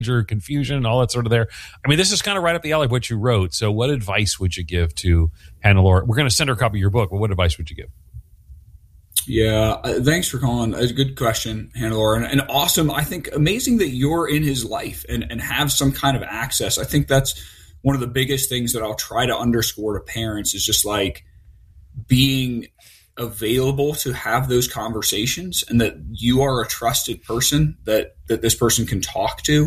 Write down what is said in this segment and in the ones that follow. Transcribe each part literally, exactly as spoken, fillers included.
confusion, all that sort of there. I mean, this is kind of right up the alley of what you wrote. So what advice would you give to Hannelore? We're going to send her a copy of your book, but what advice would you give? Yeah, uh, thanks for calling. That's a good question, Hannelore. And, and awesome. I think amazing that you're in his life and, and have some kind of access. I think that's one of the biggest things that I'll try to underscore to parents is just like being available to have those conversations and that you are a trusted person that, that this person can talk to.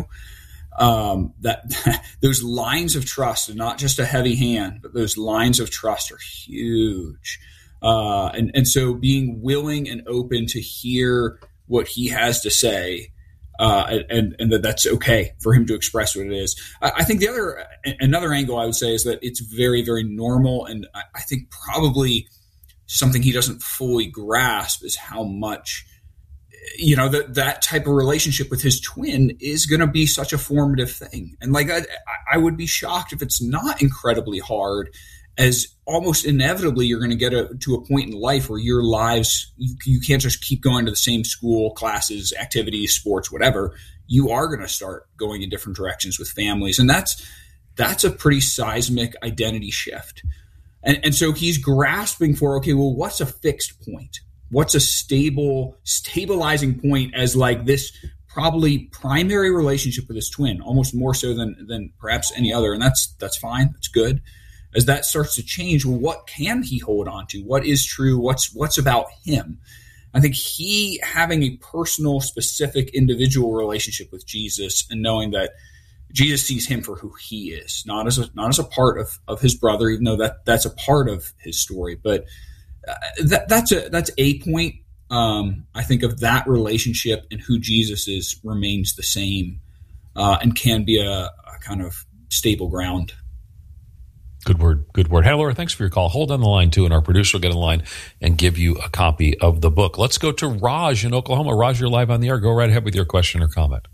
Um, that those lines of trust and not just a heavy hand, but those lines of trust are huge. Uh, and, and so being willing and open to hear what he has to say, uh, and, and that that's okay for him to express what it is. I, I think the other, another angle I would say is that it's very, very normal. And I, I think probably something he doesn't fully grasp is how much, you know, that that type of relationship with his twin is going to be such a formative thing. And like, I, I would be shocked if it's not incredibly hard, as almost inevitably you're going to get a, to a point in life where your lives, you, you can't just keep going to the same school, classes, activities, sports, whatever. You are going to start going in different directions with families. And that's, that's a pretty seismic identity shift. And, and so he's grasping for, okay, well, what's a fixed point? What's a stable, stabilizing point as like this probably primary relationship with his twin, almost more so than, than perhaps any other. And that's, that's fine. That's good. As that starts to change, well, what can he hold on to? What is true? What's what's about him? I think he having a personal, specific, individual relationship with Jesus and knowing that Jesus sees him for who he is, not as a, not as a part of, of his brother, even though that that's a part of his story. But uh, that, that's a that's a point. Um, I think of that relationship and who Jesus is remains the same uh, and can be a, a kind of stable ground. Good word. Good word. Hannelore, thanks for your call. Hold on the line, too, and our producer will get on the line and give you a copy of the book. Let's go to Raj in Oklahoma. Raj, you're live on the air. Go right ahead with your question or comment.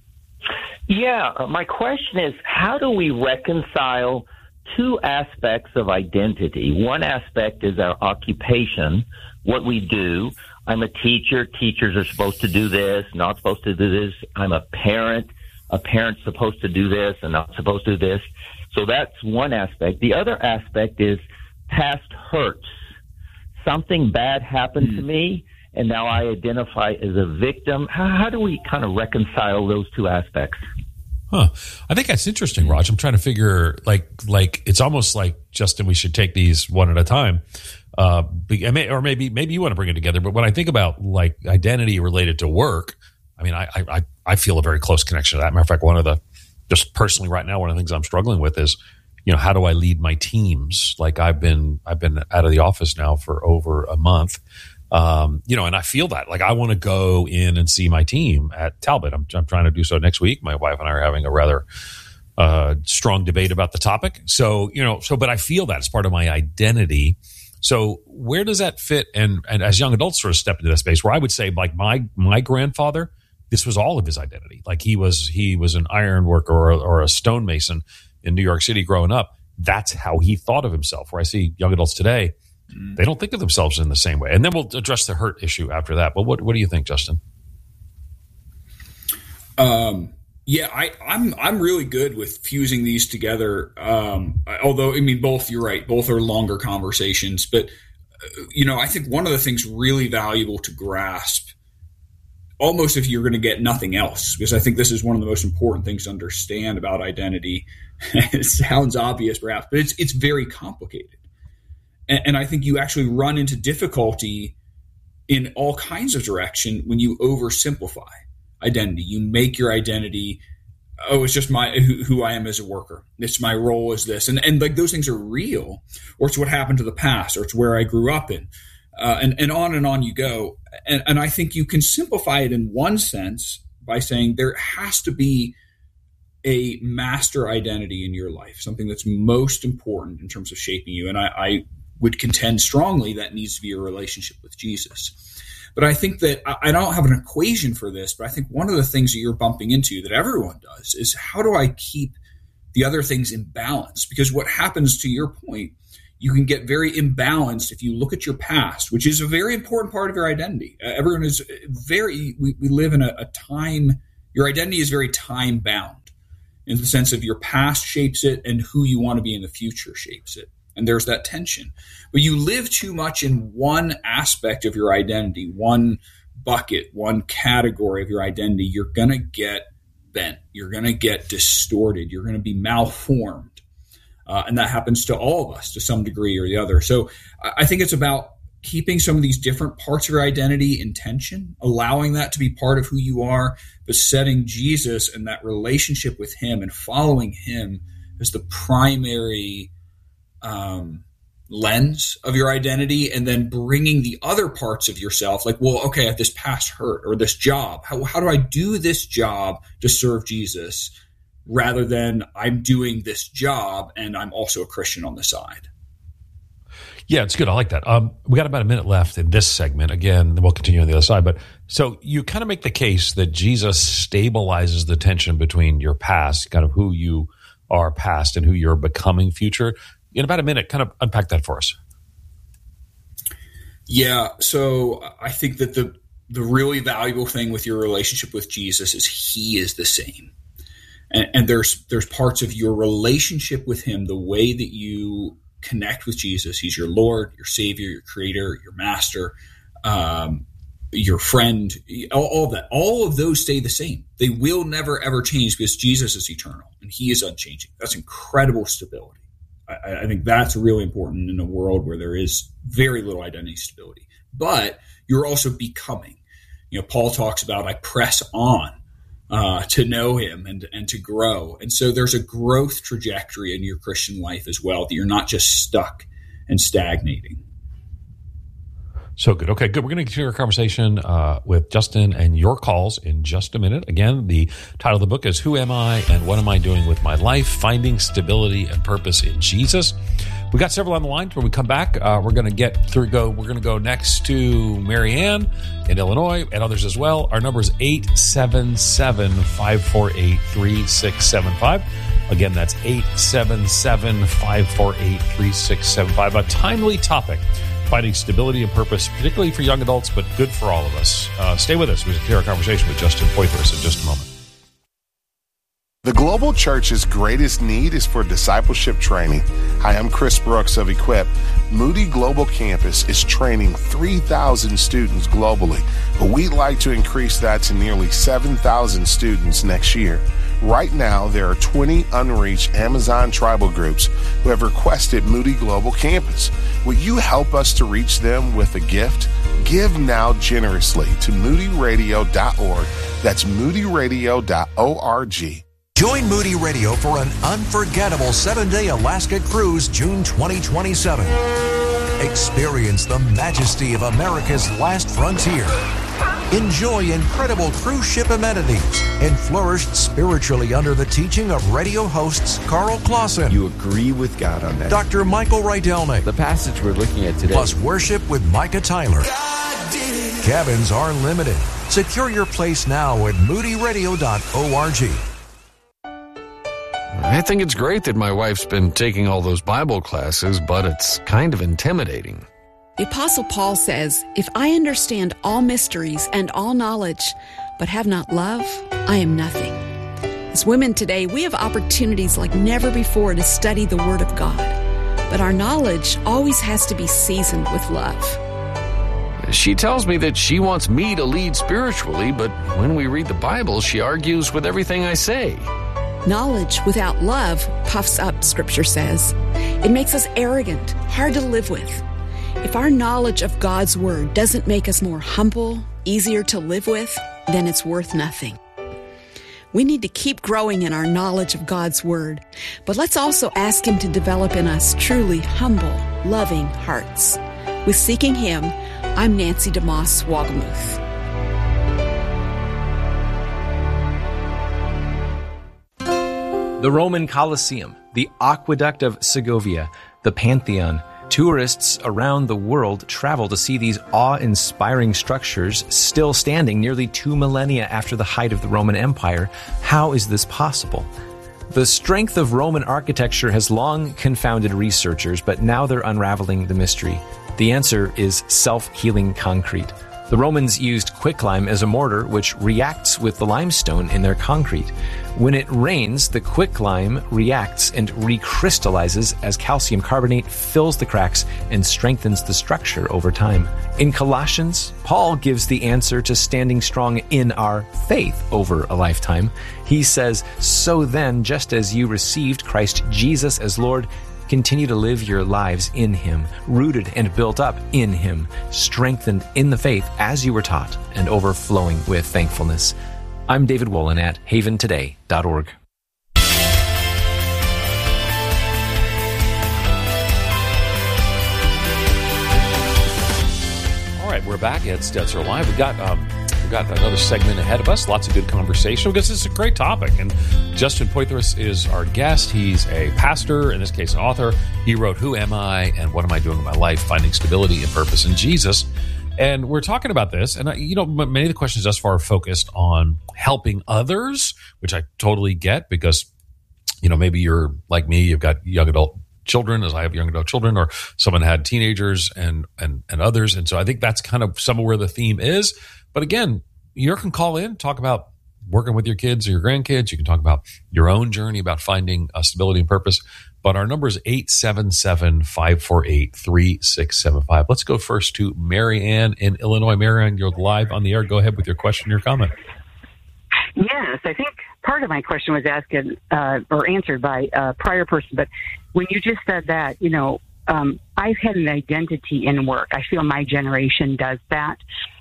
Yeah, uh, my question is, how do we reconcile two aspects of identity? One aspect is our occupation, what we do. I'm a teacher. Teachers are supposed to do this, not supposed to do this. I'm a parent. A parent's supposed to do this and not supposed to do this. So that's one aspect. The other aspect is past hurts. Something bad happened mm. to me, and now I identify as a victim. How, how do we kind of reconcile those two aspects? Huh. I think that's interesting, Raj. I'm trying to figure, like, like it's almost like, Justin, we should take these one at a time. Uh, or maybe maybe you want to bring it together. But when I think about, like, identity related to work, I mean, I I, I feel a very close connection to that. Matter of fact, one of the Just personally right now, one of the things I'm struggling with is, you know, how do I lead my teams? Like I've been, I've been out of the office now for over a month, um, you know, and I feel that like I want to go in and see my team at Talbot. I'm, I'm trying to do so next week. My wife and I are having a rather uh, strong debate about the topic. So, you know, so, but I feel that as part of my identity. So where does that fit? And, and as young adults sort of step into that space where I would say like my, my grandfather, this was all of his identity. Like he was, he was an iron worker or, or a stonemason in New York City growing up. That's how he thought of himself. Where I see young adults today, mm. they don't think of themselves in the same way. And then we'll address the hurt issue after that. But what, what do you think, Justin? Um, yeah, I, I'm, I'm really good with fusing these together. Um, although, I mean, both, you're right, both are longer conversations. But, uh, you know, I think one of the things really valuable to grasp, almost if you're going to get nothing else, because I think this is one of the most important things to understand about identity. It sounds obvious perhaps, but it's it's very complicated. And, and I think you actually run into difficulty in all kinds of direction when you oversimplify identity. You make your identity, oh, it's just my who, who I am as a worker. It's my role as this. And, and like those things are real, or it's what happened to the past, or it's where I grew up in. Uh, and, and on and on you go. And, and I think you can simplify it in one sense by saying there has to be a master identity in your life, something that's most important in terms of shaping you. And I, I would contend strongly that needs to be a relationship with Jesus. But I think that I, I don't have an equation for this, but I think one of the things that you're bumping into that everyone does is how do I keep the other things in balance? Because what happens, to your point, you can get very imbalanced if you look at your past, which is a very important part of your identity. Uh, everyone is very, we, we live in a, a time Your identity is very time bound in the sense of your past shapes it and who you want to be in the future shapes it. And there's that tension. But you live too much in one aspect of your identity, one bucket, one category of your identity, you're going to get bent. You're going to get distorted. You're going to be malformed. Uh, and that happens to all of us to some degree or the other. So I think it's about keeping some of these different parts of your identity in tension, allowing that to be part of who you are, but setting Jesus and that relationship with him and following him as the primary um, lens of your identity, and then bringing the other parts of yourself, like, well, okay, I have this past hurt or this job. How, how do I do this job to serve Jesus rather than I'm doing this job and I'm also a Christian on the side? Yeah, it's good. I like that. Um, we got about a minute left in this segment. Again, we'll continue on the other side. But so you kind of make the case that Jesus stabilizes the tension between your past, kind of who you are past, and who you're becoming future. In about a minute, kind of unpack that for us. Yeah, so I think that the the really valuable thing with your relationship with Jesus is he is the same. And, and there's there's parts of your relationship with him, the way that you connect with Jesus. He's your Lord, your Savior, your Creator, your Master, um, your friend, all, all of that. All of those stay the same. They will never, ever change because Jesus is eternal and he is unchanging. That's incredible stability. I, I think that's really important in a world where there is very little identity stability. But you're also becoming. You know, Paul talks about, I press on uh, to know him and, and to grow. And so there's a growth trajectory in your Christian life as well, that you're not just stuck and stagnating. So good. Okay, good. We're going to continue our conversation uh, with Justin and your calls in just a minute. Again, the title of the book is Who Am I and What Am I Doing with My Life? Finding Stability and Purpose in Jesus. We got several on the line. When we come back, uh, we're going to get through. Go. We're going to go next to Mary Ann in Illinois and others as well. Our number is eight seven seven, five four eight, three six seven five. Again, that's eight seven seven, five four eight, three six seven five. A timely topic, finding stability and purpose, particularly for young adults, but good for all of us. Uh, stay with us. We'll hear our conversation with Justin Poythress in just a moment. The Global Church's greatest need is for discipleship training. Hi, I'm Chris Brooks of Equip. Moody Global Campus is training three thousand students globally, but we'd like to increase that to nearly seven thousand students next year. Right now, there are twenty unreached Amazon tribal groups who have requested Moody Global Campus. Will you help us to reach them with a gift? Give now generously to moody radio dot org. That's moody radio dot org. Join Moody Radio for an unforgettable seven-day Alaska cruise June twenty twenty-seven. Experience the majesty of America's last frontier. Enjoy incredible cruise ship amenities and flourish spiritually under the teaching of radio hosts Carl Clausen. You agree with God on that. Doctor Michael Rydelnik. The passage we're looking at today. Plus worship with Micah Tyler. Cabins are limited. Secure your place now at moody radio dot org. I think it's great that my wife's been taking all those Bible classes, but it's kind of intimidating. The Apostle Paul says, if I understand all mysteries and all knowledge, but have not love, I am nothing. As women today, we have opportunities like never before to study the Word of God, but our knowledge always has to be seasoned with love. She tells me that she wants me to lead spiritually, but when we read the Bible, she argues with everything I say. Knowledge without love puffs up, Scripture says. It makes us arrogant, hard to live with. If our knowledge of God's Word doesn't make us more humble, easier to live with, then it's worth nothing. We need to keep growing in our knowledge of God's Word, but let's also ask Him to develop in us truly humble, loving hearts. With Seeking Him, I'm Nancy DeMoss Wagamuth. The Roman Colosseum, the Aqueduct of Segovia, the Pantheon. Tourists around the world travel to see these awe-inspiring structures still standing nearly two millennia after the height of the Roman Empire. How is this possible? The strength of Roman architecture has long confounded researchers, but now they're unraveling the mystery. The answer is self-healing concrete. The Romans used quicklime as a mortar, which reacts with the limestone in their concrete. When it rains, the quicklime reacts and recrystallizes as calcium carbonate fills the cracks and strengthens the structure over time. In Colossians, Paul gives the answer to standing strong in our faith over a lifetime. He says, "So then, just as you received Christ Jesus as Lord, continue to live your lives in Him, rooted and built up in Him, strengthened in the faith as you were taught, and overflowing with thankfulness." I'm David Wolin at haven today dot org. All right, we're back at Stetzer Live. We've got um, we've got another segment ahead of us. Lots of good conversation because this is a great topic. And Justin Poythress is our guest. He's a pastor, in this case, an author. He wrote "Who Am I and What Am I Doing in My Life? Finding Stability and Purpose in Jesus." And we're talking about this, and, you know, many of the questions thus far are focused on helping others, which I totally get because, you know, maybe you're like me, you've got young adult children, as I have young adult children, or someone had teenagers and, and, and others. And so I think that's kind of some of where the theme is. But again, you can call in, talk about working with your kids or your grandkids. You can talk about your own journey about finding uh, stability and purpose. But our number is eight seven seven, five four eight, three six seven five. Let's go first to Mary Ann in Illinois. Mary Ann, you're live on the air. Go ahead with your question, your comment. Yes, I think part of my question was asked uh, or answered by a prior person. But when you just said that, you know, um, I've had an identity in work. I feel my generation does that.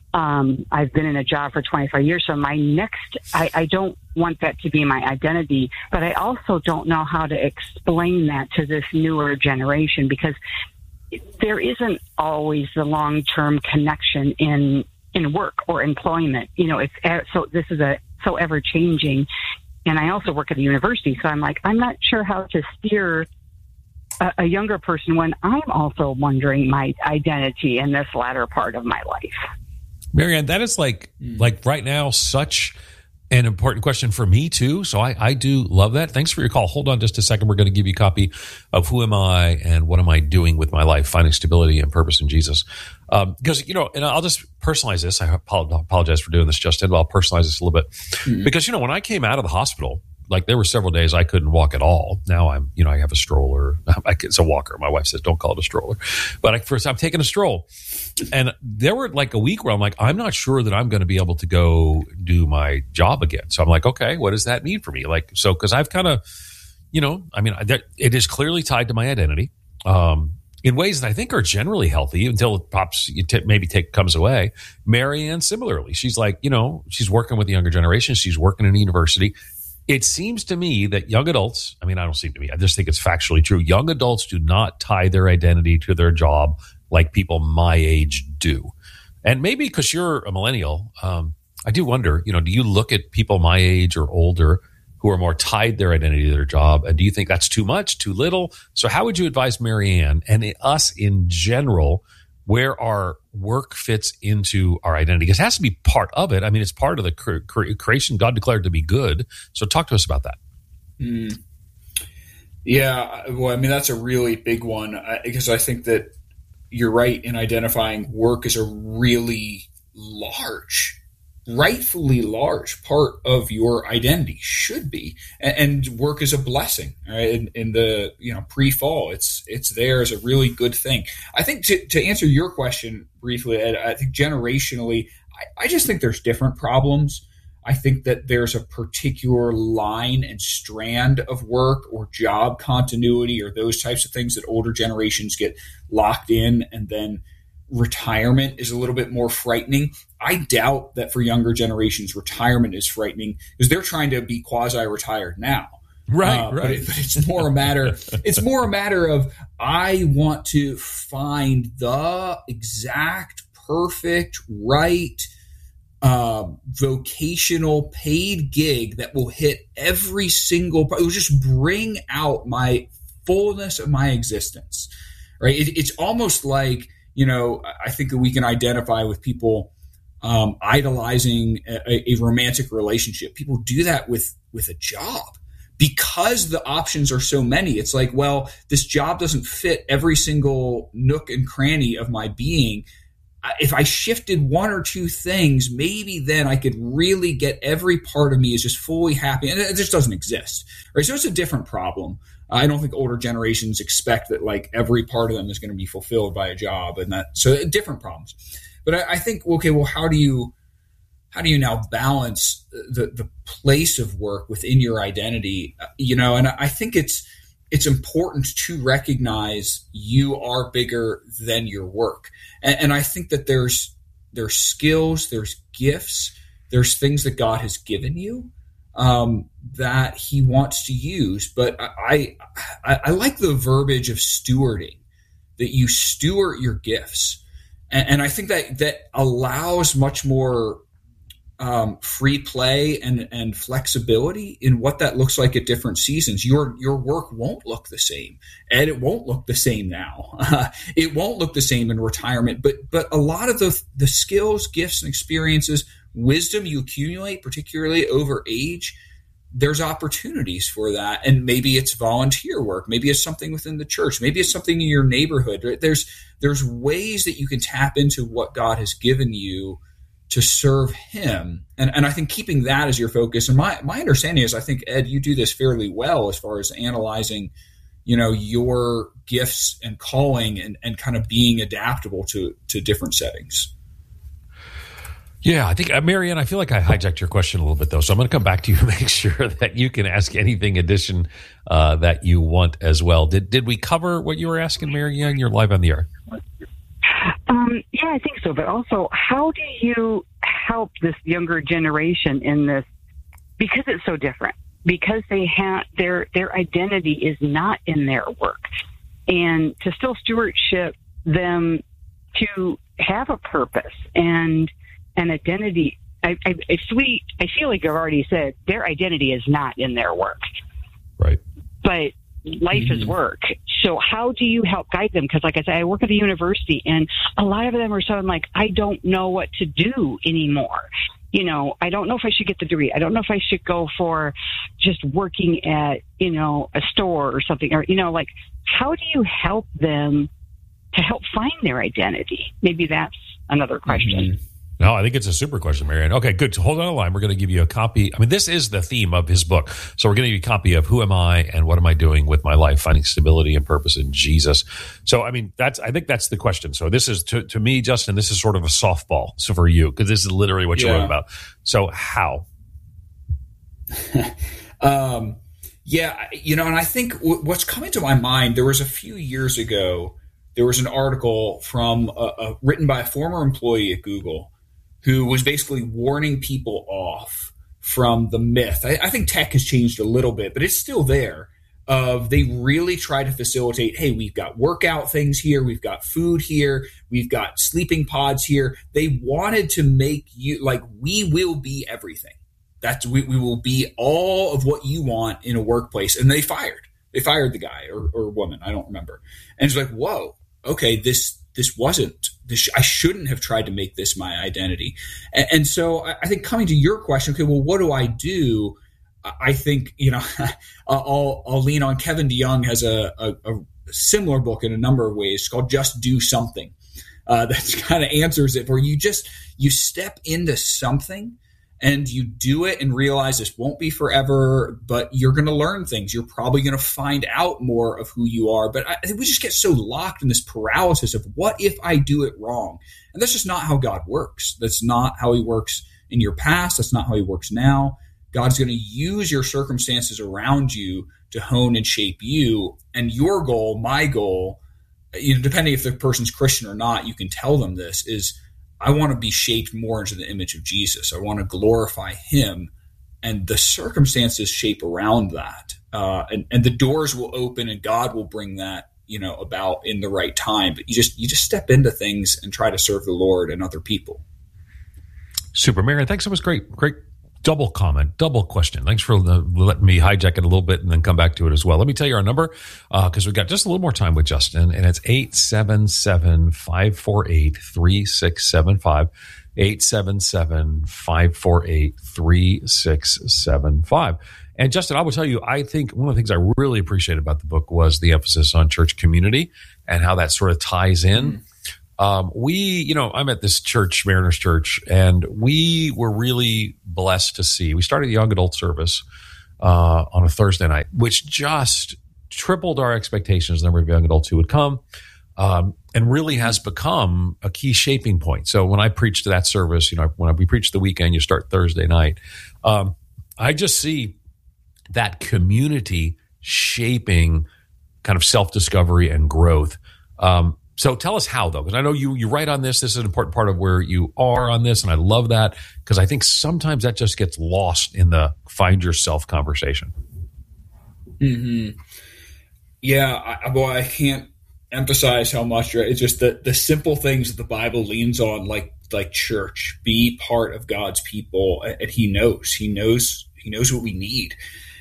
Um, I've been in a job for twenty-five years, so my next, I, I don't want that to be my identity, but I also don't know how to explain that to this newer generation because there isn't always the long-term connection in, in work or employment. You know, it's, so this is a, so ever-changing. And I also work at a university, so I'm like, I'm not sure how to steer a, a younger person when I'm also wondering my identity in this latter part of my life. Mary Ann, that is like, mm. like right now, such an important question for me too. So I, I do love that. Thanks for your call. Hold on just a second. We're going to give you a copy of Who Am I and What Am I Doing with My Life? Finding Stability and Purpose in Jesus. Um, because, you know, and I'll just personalize this. I apologize for doing this, Justin, but I'll personalize this a little bit. Mm. Because, you know, when I came out of the hospital, like there were several days I couldn't walk at all. Now I'm, you know, I have a stroller. I, it's a walker. My wife says, don't call it a stroller. But I, first I'm taking a stroll. And there were like a week where I'm like, I'm not sure that I'm going to be able to go do my job again. So I'm like, okay, what does that mean for me? Like, so, cause I've kind of, you know, I mean, that, it is clearly tied to my identity, um, in ways that I think are generally healthy until it pops, you t- maybe take, comes away. Mary Ann, similarly, she's like, you know, she's working with the younger generation. She's working in a university. It seems to me that young adults, I mean, I don't seem to me, I just think it's factually true. Young adults do not tie their identity to their job like people my age do. And maybe because you're a millennial, um, I do wonder, you know, do you look at people my age or older who are more tied their identity to their job? And do you think that's too much, too little? So how would you advise Mary Ann and us in general where our work fits into our identity? Because it has to be part of it. I mean, it's part of the cre- cre- creation God declared to be good. So talk to us about that. Mm. Yeah, well, I mean, that's a really big one uh, because I think that you're right in identifying work as a really large, rightfully large part of your identity, should be, and, and work is a blessing. Right? In, in the you know pre-fall, it's it's there as a really good thing. I think to, to answer your question briefly, Ed, I think generationally, I, I just think there's different problems. I think that there's a particular line and strand of work or job continuity or those types of things that older generations get locked in, and then retirement is a little bit more frightening. I doubt that for younger generations, retirement is frightening because they're trying to be quasi-retired now. Right, uh, right. But, it, but it's more a matter. It's more a matter of I want to find the exact, perfect, right uh, vocational paid gig that will hit every single. It will just bring out my fullness of my existence. Right. It, it's almost like, you know, I think that we can identify with people um, idolizing a, a romantic relationship. People do that with with a job because the options are so many. It's like, well, this job doesn't fit every single nook and cranny of my being. if I shifted one or two things, maybe then I could really get every part of me is just fully happy. And it just doesn't exist. Right? So it's a different problem. I don't think older generations expect that like every part of them is going to be fulfilled by a job, and that so different problems. But I, I think, okay, well, how do you how do you now balance the the place of work within your identity? You know, and I think it's it's important to recognize you are bigger than your work. And, and I think that there's there's skills, there's gifts, there's things that God has given you um, that he wants to use. But I, I I like the verbiage of stewarding, that you steward your gifts. And, and I think that that allows much more Um, free play and, and flexibility in what that looks like at different seasons. Your your work won't look the same, and it won't look the same now. Uh, it won't look the same in retirement. But but a lot of the the skills, gifts, and experiences, wisdom you accumulate, particularly over age, there's opportunities for that. And maybe it's volunteer work, maybe it's something within the church, maybe it's something in your neighborhood. Right? There's there's ways that you can tap into what God has given you to serve him. And and I think keeping that as your focus, and my, my understanding is, I think, Ed, you do this fairly well as far as analyzing, you know, your gifts and calling and, and kind of being adaptable to, to different settings. Yeah, I think, uh, Marianne, I feel like I hijacked your question a little bit, though. So I'm going to come back to you and make sure that you can ask anything addition uh, that you want as well. Did did we cover what you were asking, Marianne? You're live on the air. Um, yeah, I think so. But also, how do you help this younger generation in this? Because it's so different. Because they have their their identity is not in their work, and to still stewardship them to have a purpose and an identity. I, I, I, sweet, I feel like I've already said their identity is not in their work. Right. But life mm-hmm. is work. So how do you help guide them? Because like I said, I work at a university, and a lot of them are saying, like, I don't know what to do anymore. You know, I don't know if I should get the degree. I don't know if I should go for just working at, you know, a store or something. Or, you know, like, how do you help them to help find their identity? Maybe that's another question. Mm-hmm. No, I think it's a super question, Marianne. Okay, good. So hold on the line. We're going to give you a copy. I mean, this is the theme of his book. So we're going to give you a copy of Who Am I and What Am I Doing with My Life, Finding Stability and Purpose in Jesus. So, I mean, that's, I think that's the question. So this is, to, to me, Justin, this is sort of a softball so for you, because this is literally what you yeah. wrote about. So how? um, yeah, you know, and I think w- what's coming to my mind, there was a few years ago, there was an article from a, a, written by a former employee at Google who was basically warning people off from the myth. I, I think tech has changed a little bit, but it's still there. Of they really try to facilitate, hey, we've got workout things here, we've got food here, we've got sleeping pods here. They wanted to make you, like, we will be everything. That's we, we will be all of what you want in a workplace. And they fired. They fired the guy or, or woman, I don't remember. And it's like, whoa, okay, this this wasn't, this, I shouldn't have tried to make this my identity. And, and so I, I think coming to your question, okay, well, what do I do? I think, you know, I'll, I'll lean on Kevin DeYoung has a, a, a similar book in a number of ways called Just Do Something. Uh, that kind of answers it, where you just, you step into something and you do it and realize this won't be forever, but you're going to learn things. You're probably going to find out more of who you are. But I think we just get so locked in this paralysis of what if I do it wrong? And that's just not how God works. That's not how he works in your past. That's not how he works now. God's going to use your circumstances around you to hone and shape you. And your goal, my goal, you know, depending if the person's Christian or not, you can tell them this, is I want to be shaped more into the image of Jesus. I want to glorify him, and the circumstances shape around that. Uh, and, and the doors will open, and God will bring that, you know, about in the right time. But you just, you just step into things and try to serve the Lord and other people. Super, Marianne. Thanks. That was great. Great. Double comment, double question. Thanks for the, letting me hijack it a little bit and then come back to it as well. Let me tell you our number, because uh, we've got just a little more time with Justin, and it's eight seven seven, five four eight, three six seven five, eight seven seven, five four eight, three six seven five. And Justin, I will tell you, I think one of the things I really appreciate about the book was the emphasis on church community and how that sort of ties in. Mm. Um, we, you know, I'm at this church, Mariners Church, and we were really blessed to see. We started a young adult service uh, on a Thursday night, which just tripled our expectations. The number of young adults who would come, um, and really has become a key shaping point. So when I preached that service, you know, when we preach the weekend, you start Thursday night. Um, I just see that community shaping kind of self-discovery and growth. Um, So tell us how, though, because I know you you write on this. This is an important part of where you are on this, and I love that because I think sometimes that just gets lost in the find yourself conversation. Mm-hmm. Yeah, I, boy, I can't emphasize how much it's just the the simple things that the Bible leans on, like like church, be part of God's people, and He knows, He knows, He knows what we need.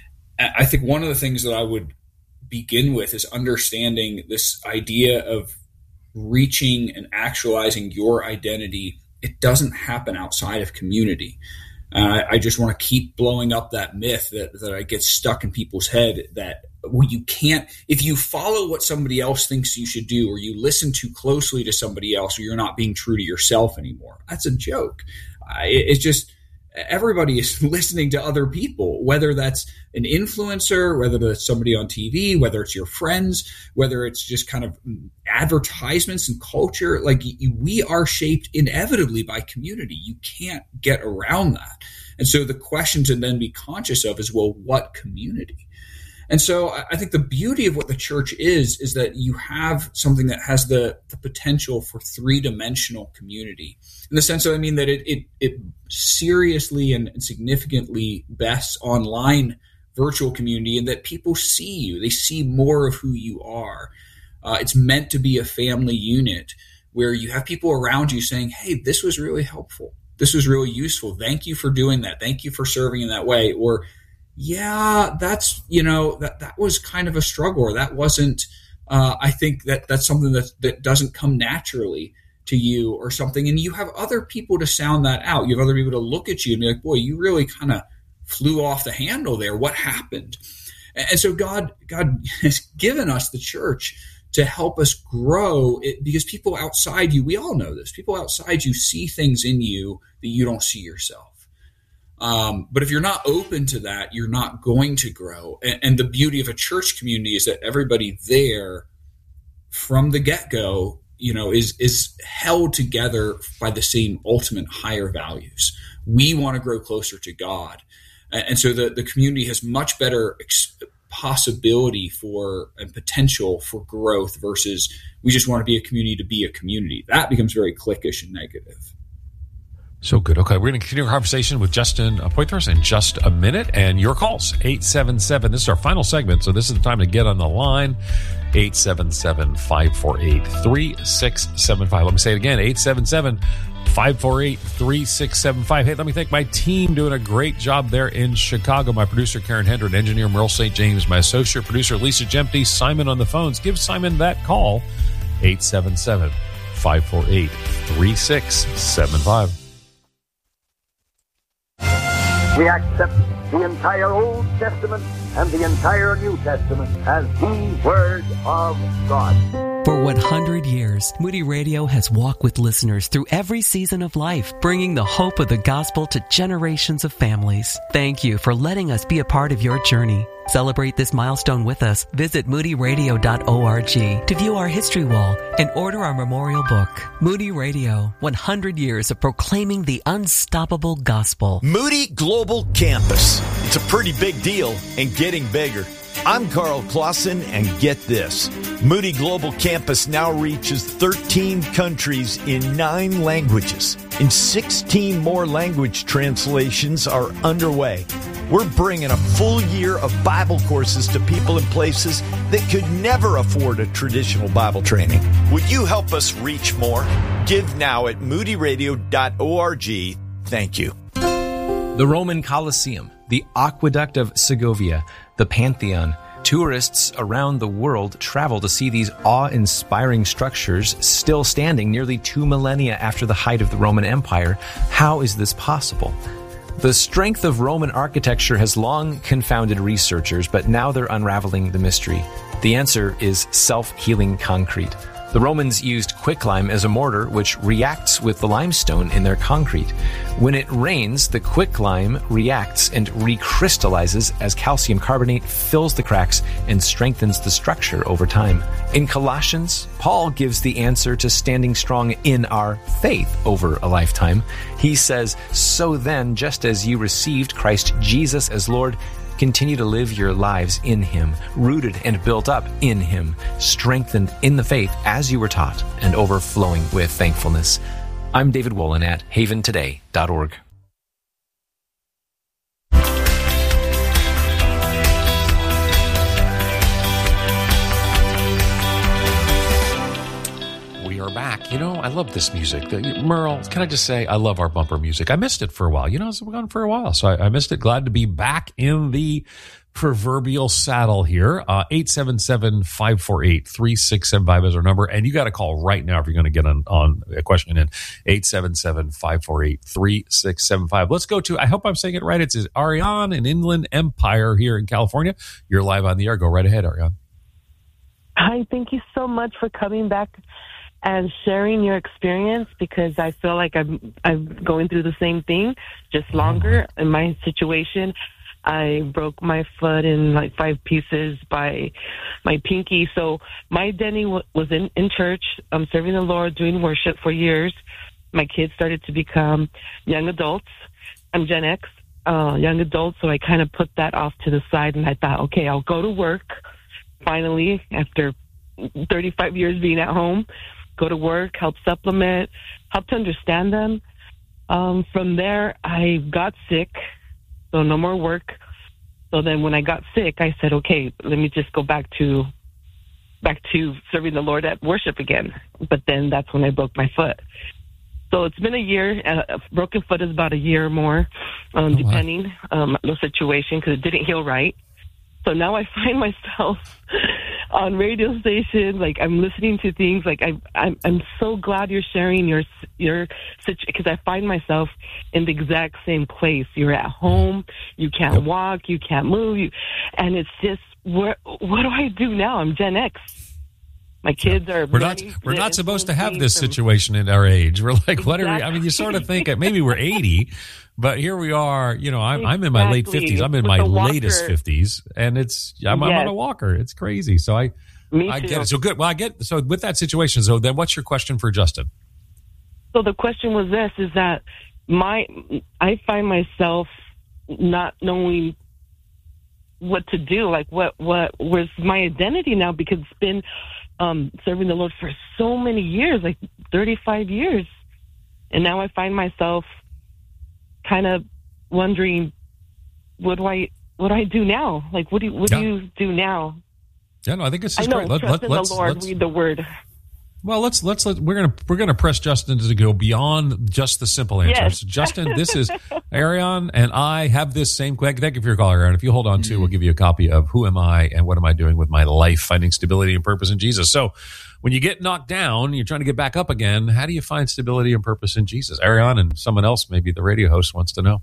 I think one of the things that I would begin with is understanding this idea of reaching and actualizing your identity. It doesn't happen outside of community. Uh, I just want to keep blowing up that myth that, that I get stuck in people's head that well, you can't, if you follow what somebody else thinks you should do, or you listen too closely to somebody else, or you're not being true to yourself anymore. That's a joke. I, it's just, everybody is listening to other people, whether that's an influencer, whether that's somebody on T V, whether it's your friends, whether it's just kind of advertisements and culture. Like, we are shaped inevitably by community. You can't get around that. And so the question to then be conscious of is, well, what community? And so I think the beauty of what the church is, is that you have something that has the, the potential for three-dimensional community. In the sense that I mean that it it, it seriously and significantly bests online virtual community, and that people see you. They see more of who you are. Uh, it's meant to be a family unit where you have people around you saying, hey, this was really helpful. This was really useful. Thank you for doing that. Thank you for serving in that way. Or, yeah, that's, you know, that, that was kind of a struggle, or that wasn't, uh, I think that that's something that, that doesn't come naturally to you or something. And you have other people to sound that out. You have other people to look at you and be like, boy, you really kind of flew off the handle there. What happened? And so God, God has given us the church to help us grow it, because people outside you, we all know this, people outside you see things in you that you don't see yourself. Um, but if you're not open to that, you're not going to grow. And, and the beauty of a church community is that everybody there from the get-go, you know, is, is held together by the same ultimate higher values. We want to grow closer to God. And, and so the, the community has much better ex- possibility for and potential for growth versus we just want to be a community to be a community. That becomes very cliquish and negative. So good. Okay, we're going to continue our conversation with Justin Poythress in just a minute. And your calls, eight seven seven. This is our final segment, so this is the time to get on the line. eight seven seven, five four eight, three six seven five. Let me say it again, eight seven seven, five four eight, three six seven five. Hey, let me thank my team doing a great job there in Chicago. My producer, Karen Hendren, engineer, Merle Saint James, my associate producer, Lisa Jempty, Simon on the phones. Give Simon that call, eight seven seven, five four eight, three six seven five. We accept the entire Old Testament and the entire New Testament as the Word of God. For one hundred years, Moody Radio has walked with listeners through every season of life, bringing the hope of the gospel to generations of families. Thank you for letting us be a part of your journey. Celebrate this milestone with us. Visit moody radio dot org to view our history wall and order our memorial book. Moody Radio, one hundred years of proclaiming the unstoppable gospel. Moody Global Campus. It's a pretty big deal and getting bigger. I'm Carl Clausen, and get this. Moody Global Campus now reaches thirteen countries in nine languages, and sixteen more language translations are underway. We're bringing a full year of Bible courses to people in places that could never afford a traditional Bible training. Would you help us reach more? Give now at moody radio dot org. Thank you. The Roman Colosseum, the Aqueduct of Segovia, the Pantheon. Tourists around the world travel to see these awe-inspiring structures still standing nearly two millennia after the height of the Roman Empire. How is this possible? The strength of Roman architecture has long confounded researchers, but now they're unraveling the mystery. The answer is self-healing concrete. The Romans used quicklime as a mortar, which reacts with the limestone in their concrete. When it rains, the quicklime reacts and recrystallizes as calcium carbonate fills the cracks and strengthens the structure over time. In Colossians, Paul gives the answer to standing strong in our faith over a lifetime. He says, "So then, just as you received Christ Jesus as Lord, continue to live your lives in Him, rooted and built up in Him, strengthened in the faith as you were taught, and overflowing with thankfulness." I'm David Wolin at haven today dot org. We are back. You know, I love this music. Merle, can I just say, I love our bumper music. I missed it for a while. You know, it's been gone for a while, so I, I missed it. Glad to be back in the proverbial saddle here. Uh, eight seven seven, five four eight, three six seven five is our number. And you got to call right now if you're going to get on, on a question in. eight seven seven, five four eight, three six seven five. Let's go to, I hope I'm saying it right. It's Ariane in Inland Empire here in California. You're live on the air. Go right ahead, Ariane. Hi, thank you so much for coming back and sharing your experience, because I feel like I'm I'm going through the same thing, just longer. In my situation, I broke my foot in like five pieces by my pinky. So my identity w- was in, in church. I'm serving the Lord, doing worship for years. My kids started to become young adults. I'm Gen X, uh, young adults, so I kind of put that off to the side, and I thought, okay, I'll go to work finally after thirty-five years being at home. Go to work, help supplement, help to understand them. Um, from there, I got sick, so no more work. So then when I got sick, I said, okay, let me just go back to back to serving the Lord at worship again. But then that's when I broke my foot. So it's been a year. A broken foot is about a year or more, um, oh, depending um, on the situation, because it didn't heal right. So now I find myself on radio stations, like I'm listening to things. Like I, I'm, I'm so glad you're sharing your your because I find myself in the exact same place. You're at home, you can't yep. walk, you can't move, you, and it's just where, what do I do now? I'm Gen X. My kids are. We're not. We're not supposed to have this situation in our age. We're like, exactly. what are we? I mean, you sort of think maybe we're eighty, but here we are. You know, I'm, exactly. I'm in my late fifties. I'm in With my latest fifties, and it's I'm, yes. I'm on a walker. It's crazy. So I, Me I too. get it. So good. Well, I get. So with that situation, so then, what's your question for Justin? So the question was this: is that my I find myself not knowing what to do. Like, what what where's my identity now? Because it's been. Um, serving the Lord for so many years, like thirty-five years. And now I find myself kind of wondering, what do I, what do I do now? Like, what do you, what yeah. do you do now? Yeah, no, I think this I is know, great. Let, trust let, in let's, the Lord, let's, read the word. Well, let's let's let we're gonna we're gonna press Justin to go beyond just the simple answers. Yes. Justin, this is Ariane, and I have this same. Thank you for your call, Ariane. If you hold on to, we'll give you a copy of Who Am I and What Am I Doing with My Life: Finding Stability and Purpose in Jesus. So, when you get knocked down, you're trying to get back up again. How do you find stability and purpose in Jesus? Ariane and someone else, maybe the radio host, wants to know.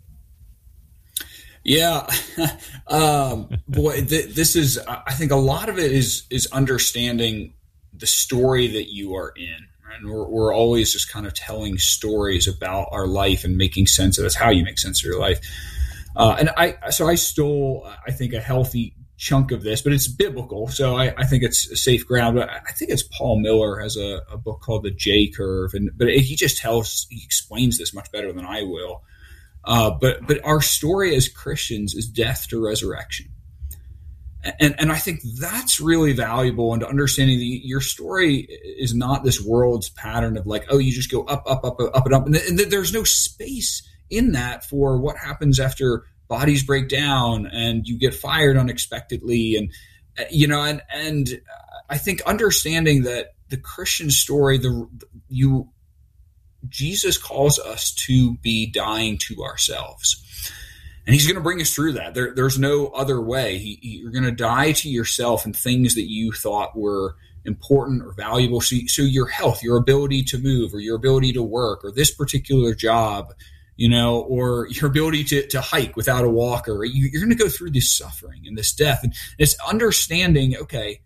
Yeah, um, boy, th- this is. I think a lot of it is is understanding the story that you are in. Right? And we're, we're always just kind of telling stories about our life and making sense of it. That's how you make sense of your life. Uh, and I, so I stole, I think, a healthy chunk of this, but it's biblical, so I, I think it's a safe ground. But I think it's Paul Miller has a, a book called The J Curve, and but he just tells, he explains this much better than I will. Uh, but but our story as Christians is death to resurrection. And and I think that's really valuable, and understanding that your story is not this world's pattern of like, oh, you just go up, up, up, up, and up. And, and there's no space in that for what happens after bodies break down and you get fired unexpectedly. And, you know, and, and I think understanding that the Christian story, the you Jesus calls us to be dying to ourselves. And he's going to bring us through that. There, there's no other way. He, he, you're going to die to yourself and things that you thought were important or valuable. So, so your health, your ability to move, or your ability to work, or this particular job, you know, or your ability to, to hike without a walker. You, you're going to go through this suffering and this death. And it's understanding, okay,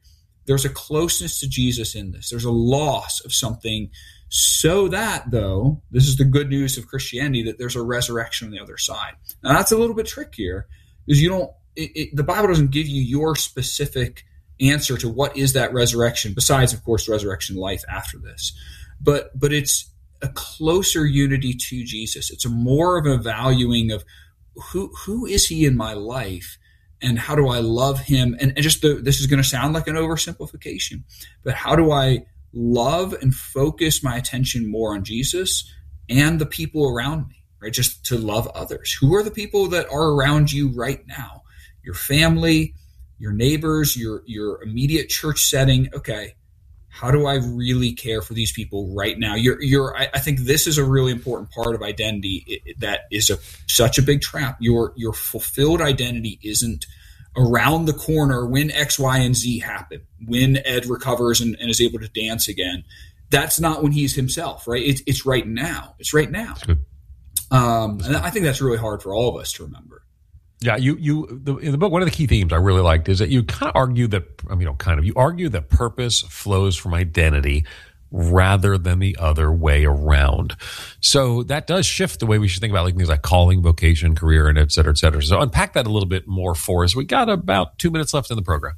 There's a closeness to Jesus in this. There's a loss of something, so that, though, this is the good news of Christianity, that there's a resurrection on the other side. Now, that's a little bit trickier, because you don't, it, it, the Bible doesn't give you your specific answer to what is that resurrection, besides, of course, resurrection life after this. But but it's a closer unity to Jesus. It's a more of a valuing of who who is he in my life, and how do I love him? And, and just the, this is going to sound like an oversimplification, but how do I love and focus my attention more on Jesus and the people around me, right? Just to love others. Who are the people that are around you right now? Your family, your neighbors, your your immediate church setting. Okay, how do I really care for these people right now? You're, you're. I, I think this is a really important part of identity it, that is a such a big trap. Your your fulfilled identity isn't around the corner when X, Y, and Z happen, when Ed recovers and, and is able to dance again. That's not when he's himself, right? It's it's right now. It's right now. Um, and I think that's really hard for all of us to remember. Yeah, you you the, in the book, one of the key themes I really liked is that you kind of argue that I mean, you know, kind of you argue that purpose flows from identity rather than the other way around. So that does shift the way we should think about like things like calling, vocation, career, and et cetera, et cetera. So unpack that a little bit more for us. We got about two minutes left in the program.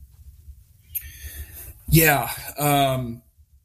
Yeah. Um,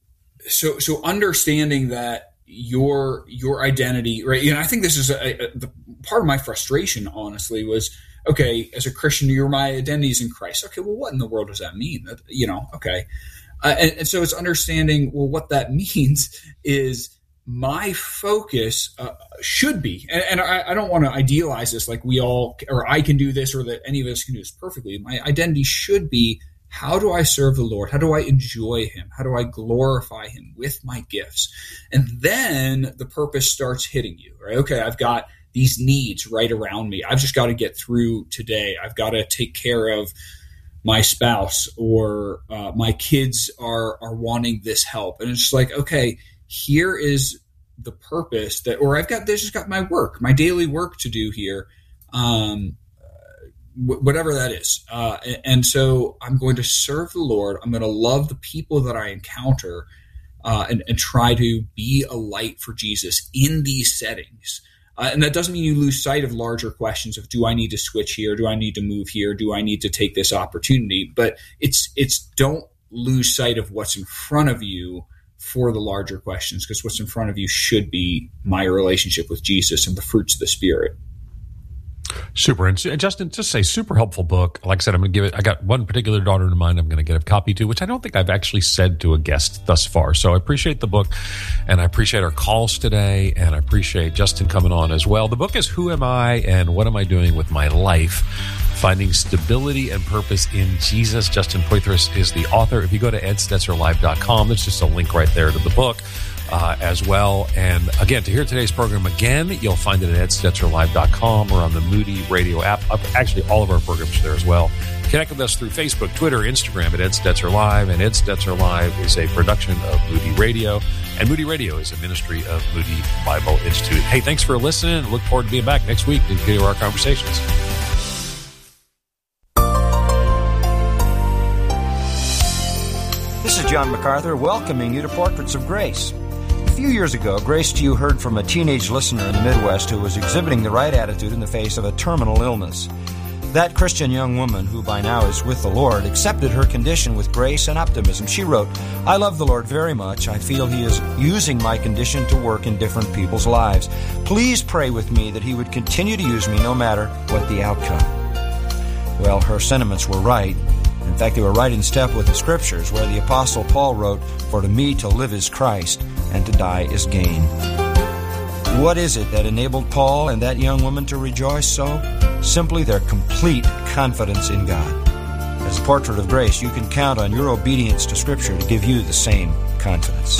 so so understanding that your your identity, right? You know, I think this is a, a, the part of my frustration, honestly, was, okay, as a Christian, you're my identity is in Christ. Okay, well, what in the world does that mean? That, you know, okay. Uh, and, and so it's understanding, well, what that means is my focus uh, should be, and, and I, I don't want to idealize this like we all, or I can do this, or that any of us can do this perfectly. My identity should be, how do I serve the Lord? How do I enjoy him? How do I glorify him with my gifts? And then the purpose starts hitting you, right? Okay, I've got these needs right around me. I've just got to get through today. I've got to take care of my spouse, or uh, my kids are are wanting this help. And it's just like, okay, here is the purpose that, or I've got, this just got my work, my daily work to do here. Um, whatever that is. Uh, and so I'm going to serve the Lord. I'm going to love the people that I encounter, uh, and, and try to be a light for Jesus in these settings. Uh, and that doesn't mean you lose sight of larger questions of, do I need to switch here? Do I need to move here? Do I need to take this opportunity? But it's, it's don't lose sight of what's in front of you for the larger questions, because what's in front of you should be my relationship with Jesus and the fruits of the Spirit. Super. And Justin, just say super helpful book. Like I said, I'm going to give it, I got one particular daughter in mind I'm going to get a copy to, which I don't think I've actually said to a guest thus far. So I appreciate the book, and I appreciate our calls today, and I appreciate Justin coming on as well. The book is Who Am I and What Am I Doing with My Life? Finding Stability and Purpose in Jesus. Justin Poythress is the author. If you go to ed stetzer live dot com, there's just a link right there to the book. Uh, as well. And again, to hear today's program again, you'll find it at ed stetzer live dot com or on the Moody Radio app. Actually, all of our programs are there as well. Connect with us through Facebook, Twitter, Instagram at Ed Stetzer Live. And Ed Stetzer Live is a production of Moody Radio. And Moody Radio is a ministry of Moody Bible Institute. Hey, thanks for listening. Look forward to being back next week to continue our conversations. This is John MacArthur welcoming you to Portraits of Grace. A few years ago, Grace to You heard from a teenage listener in the Midwest who was exhibiting the right attitude in the face of a terminal illness. That Christian young woman, who by now is with the Lord, accepted her condition with grace and optimism. She wrote, "I love the Lord very much. I feel He is using my condition to work in different people's lives. Please pray with me that He would continue to use me no matter what the outcome." Well, her sentiments were right. In fact, they were right in step with the Scriptures, where the Apostle Paul wrote, "For to me to live is Christ, and to die is gain." What is it that enabled Paul and that young woman to rejoice so? Simply their complete confidence in God. As a portrait of grace, you can count on your obedience to Scripture to give you the same confidence.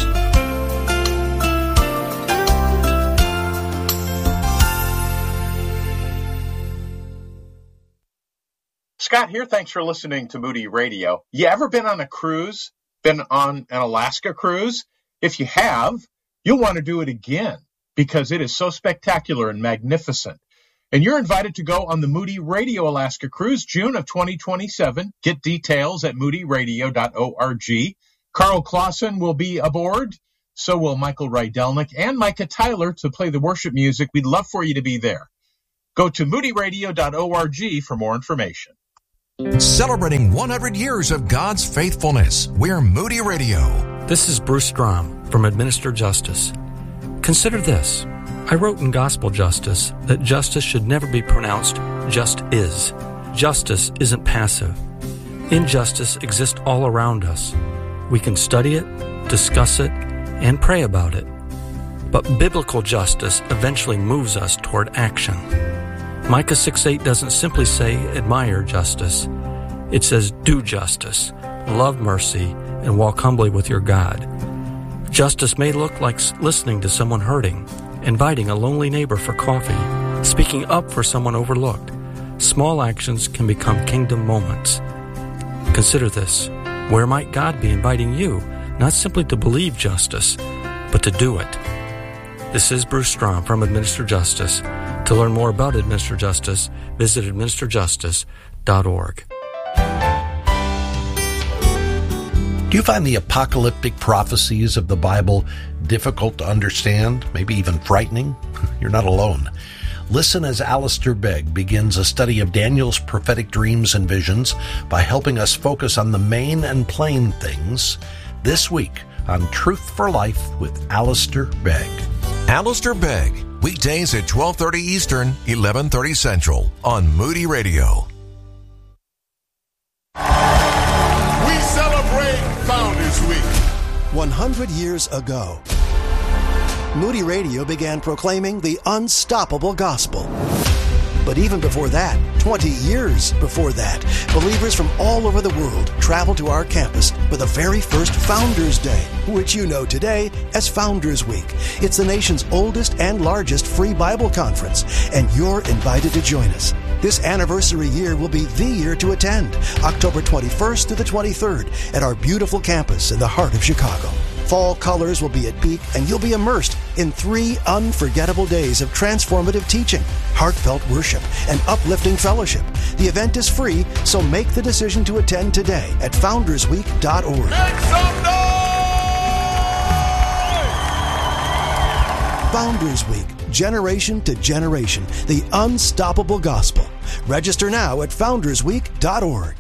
Scott here. Thanks for listening to Moody Radio. You ever been on a cruise? Been on an Alaska cruise? If you have, you'll want to do it again because it is so spectacular and magnificent. And you're invited to go on the Moody Radio Alaska Cruise, June of twenty twenty-seven. Get details at moody radio dot org. Carl Clausen will be aboard. So will Michael Rydelnik and Micah Tyler to play the worship music. We'd love for you to be there. Go to moody radio dot org for more information. Celebrating one hundred years of God's faithfulness, we're Moody Radio. This is Bruce Strom from Administer Justice. Consider this. I wrote in Gospel Justice that justice should never be pronounced just is. Justice isn't passive. Injustice exists all around us. We can study it, discuss it, and pray about it. But biblical justice eventually moves us toward action. Micah six eight doesn't simply say admire justice. It says do justice, love mercy, and walk humbly with your God. Justice may look like listening to someone hurting, inviting a lonely neighbor for coffee, speaking up for someone overlooked. Small actions can become kingdom moments. Consider this. Where might God be inviting you, not simply to believe justice, but to do it? This is Bruce Strom from Administer Justice. To learn more about Administer Justice, visit administer justice dot org. Do you find the apocalyptic prophecies of the Bible difficult to understand, maybe even frightening? You're not alone. Listen as Alistair Begg begins a study of Daniel's prophetic dreams and visions by helping us focus on the main and plain things this week on Truth for Life with Alistair Begg. Alistair Begg, weekdays at twelve thirty Eastern, eleven thirty Central on Moody Radio. We celebrate Founders Week. one hundred years ago, Moody Radio began proclaiming the unstoppable gospel. But even before that, twenty years before that, believers from all over the world traveled to our campus for the very first Founders Day, which you know today as Founders Week. It's the nation's oldest and largest free Bible conference, and you're invited to join us. This anniversary year will be the year to attend, October twenty-first to the twenty-third, at our beautiful campus in the heart of Chicago. Fall colors will be at peak, and you'll be immersed in three unforgettable days of transformative teaching, heartfelt worship, and uplifting fellowship. The event is free, so make the decision to attend today at founders week dot org. Make some noise! Founders Week, generation to generation, the unstoppable gospel. Register now at founders week dot org.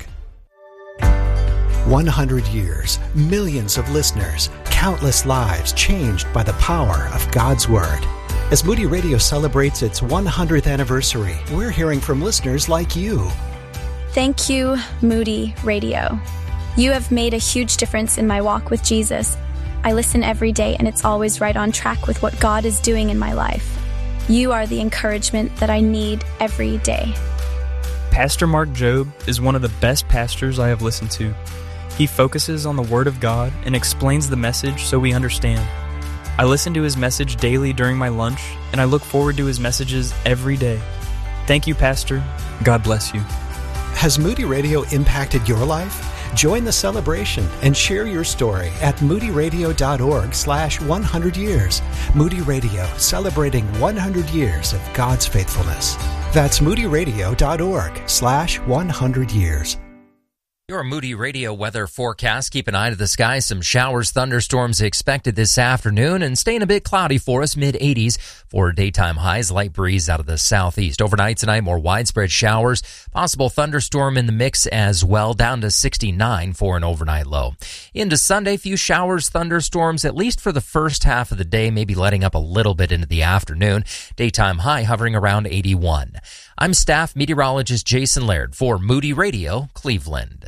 one hundred years, millions of listeners, countless lives changed by the power of God's Word. As Moody Radio celebrates its one hundredth anniversary, we're hearing from listeners like you. Thank you, Moody Radio. You have made a huge difference in my walk with Jesus. I listen every day, and it's always right on track with what God is doing in my life. You are the encouragement that I need every day. Pastor Mark Jobe is one of the best pastors I have listened to. He focuses on the Word of God and explains the message so we understand. I listen to his message daily during my lunch, and I look forward to his messages every day. Thank you, Pastor. God bless you. Has Moody Radio impacted your life? Join the celebration and share your story at moody radio dot org slash one hundred years. Moody Radio, celebrating one hundred years of God's faithfulness. That's moody radio dot org slash one hundred years. Your Moody Radio weather forecast. Keep an eye to the sky. Some showers, thunderstorms expected this afternoon, and staying a bit cloudy for us, mid eighties for daytime highs. Light breeze out of the southeast. Overnight tonight, more widespread showers. Possible thunderstorm in the mix as well, down to sixty-nine for an overnight low. Into Sunday, few showers, thunderstorms, at least for the first half of the day, maybe letting up a little bit into the afternoon. Daytime high hovering around eighty-one. I'm staff meteorologist Jason Laird for Moody Radio, Cleveland.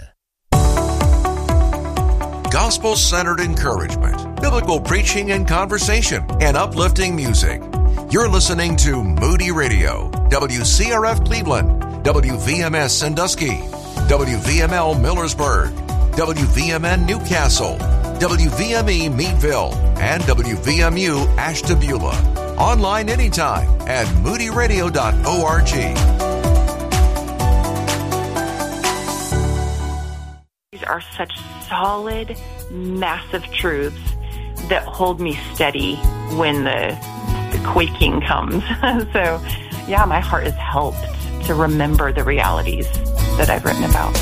Gospel-centered encouragement, biblical preaching and conversation, and uplifting music. You're listening to Moody Radio, W C R F Cleveland, W V M S Sandusky, W V M L Millersburg, W V M N Newcastle, W V M E Meadville, and W V M U Ashtabula. Online anytime at moody radio dot org. These are such solid, massive truths that hold me steady when the, the quaking comes. So yeah, my heart is helped to remember the realities that I've written about.